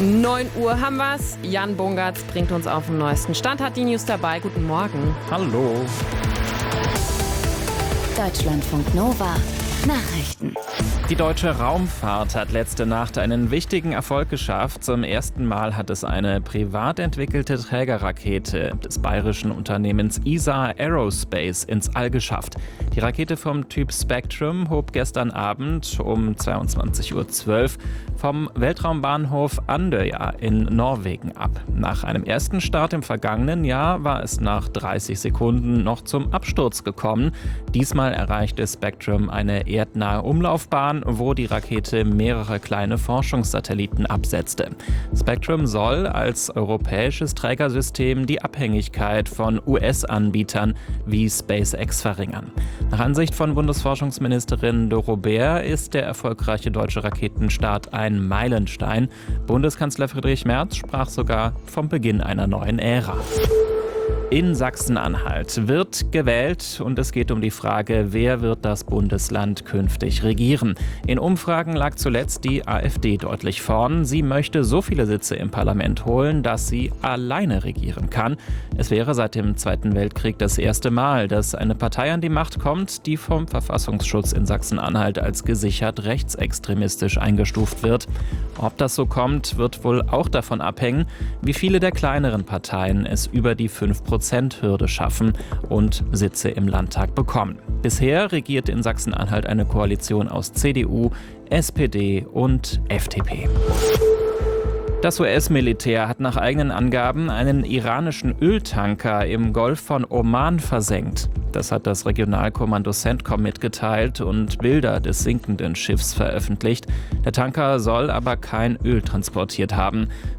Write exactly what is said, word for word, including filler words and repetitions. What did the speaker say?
neun Uhr haben wir's. Jan Bungertz bringt uns auf den neuesten Stand, hat die News dabei. Guten Morgen. Hallo. Deutschlandfunk Nova. Nachrichten. Die deutsche Raumfahrt hat letzte Nacht einen wichtigen Erfolg geschafft. Zum ersten Mal hat es eine privat entwickelte Trägerrakete des bayerischen Unternehmens E S A Aerospace ins All geschafft. Die Rakete vom Typ Spectrum hob gestern Abend um zweiundzwanzig Uhr zwölf vom Weltraumbahnhof Andøya in Norwegen ab. Nach einem ersten Start im vergangenen Jahr war es nach dreißig Sekunden noch zum Absturz gekommen. Diesmal erreichte Spectrum eine erdnahe Umlaufbahn, wo die Rakete mehrere kleine Forschungssatelliten absetzte. Spectrum soll als europäisches Trägersystem die Abhängigkeit von U S-Anbietern wie SpaceX verringern. Nach Ansicht von Bundesforschungsministerin Doro Bär ist der erfolgreiche deutsche Raketenstart ein Meilenstein. Bundeskanzler Friedrich Merz sprach sogar vom Beginn einer neuen Ära. In Sachsen-Anhalt wird gewählt und es geht um die Frage, wer wird das Bundesland künftig regieren. In Umfragen lag zuletzt die AfD deutlich vorn. Sie möchte so viele Sitze im Parlament holen, dass sie alleine regieren kann. Es wäre seit dem Zweiten Weltkrieg das erste Mal, dass eine Partei an die Macht kommt, die vom Verfassungsschutz in Sachsen-Anhalt als gesichert rechtsextremistisch eingestuft wird. Ob das so kommt, wird wohl auch davon abhängen, wie viele der kleineren Parteien es über die fünf Prozent Hürde schaffen und Sitze im Landtag bekommen. Bisher regiert in Sachsen-Anhalt eine Koalition aus C D U, S P D und F D P. Das U S-Militär hat nach eigenen Angaben einen iranischen Öltanker im Golf von Oman versenkt. Das hat das Regionalkommando CENTCOM mitgeteilt und Bilder des sinkenden Schiffs veröffentlicht. Der Tanker soll aber kein Öl transportiert haben.